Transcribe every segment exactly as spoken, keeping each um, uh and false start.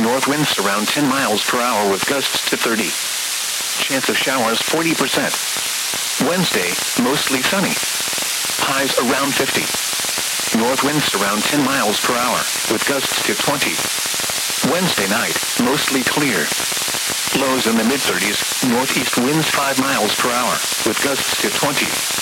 north winds around ten miles per hour with gusts to thirty. Chance of showers forty percent. Wednesday, mostly sunny. Highs around fifty. North winds around ten miles per hour with gusts to twenty. Wednesday night, mostly clear. Lows in the mid-thirties, northeast winds five miles per hour with gusts to twenty.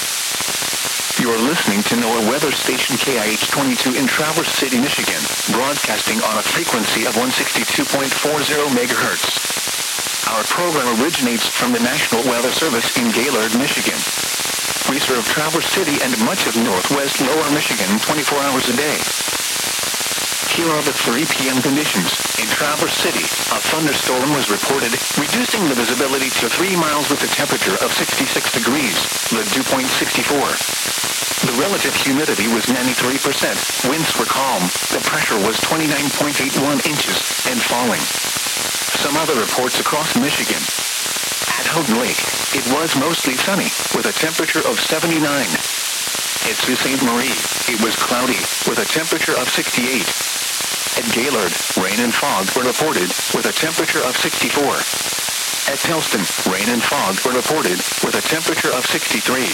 You're listening to NOAA weather station K I H twenty-two in Traverse City, Michigan, broadcasting on a frequency of one sixty-two point four zero megahertz. Our program originates from the National Weather Service in Gaylord, Michigan. We serve Traverse City and much of northwest lower Michigan twenty-four hours a day. Here are the three p m conditions. In Traverse City, a thunderstorm was reported, reducing the visibility to three miles with a temperature of sixty-six degrees, the dew point sixty-four. The relative humidity was ninety-three percent, winds were calm, the pressure was twenty-nine point eight one inches, and falling. Some other reports across Michigan. At Houghton Lake, it was mostly sunny, with a temperature of seventy-nine. At Sault Ste. Marie, it was cloudy, with a temperature of sixty-eight. At Gaylord, rain and fog were reported, with a temperature of sixty-four. At Telston, rain and fog were reported, with a temperature of sixty-three.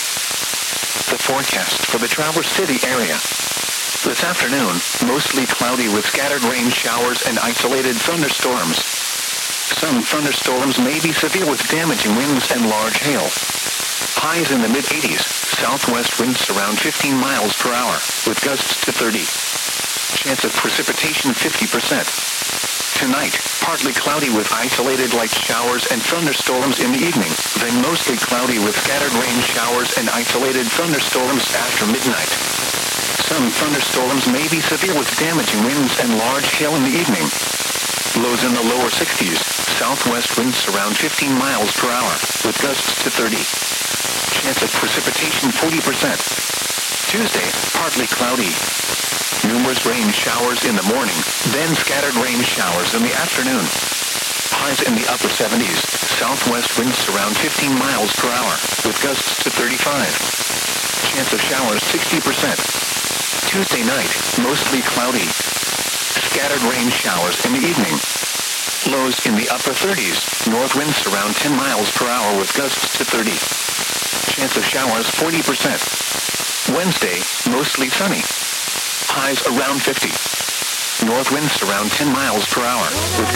The forecast for the Traverse City area. This afternoon, mostly cloudy with scattered rain showers and isolated thunderstorms. Some thunderstorms may be severe with damaging winds and large hail. Highs in the mid-eighties, southwest winds around fifteen miles per hour, with gusts to thirty. Chance of precipitation fifty percent. Tonight, partly cloudy with isolated light showers and thunderstorms in the evening, then mostly cloudy with scattered rain showers and isolated thunderstorms after midnight. Some thunderstorms may be severe with damaging winds and large hail in the evening. Lows in the lower sixties, southwest winds around fifteen miles per hour, with gusts to thirty. Chance of precipitation forty percent. Tuesday, partly cloudy. Numerous rain showers in the morning, then scattered rain showers in the afternoon. Highs in the upper seventies, southwest winds around fifteen miles per hour, with gusts to thirty-five. Chance of showers sixty percent. Tuesday night, mostly cloudy. Scattered rain showers in the evening. Lows in the upper thirties, north winds around ten miles per hour with gusts to thirty. Chance of showers forty percent. Wednesday, mostly sunny. Highs around fifty. North winds around ten miles per hour with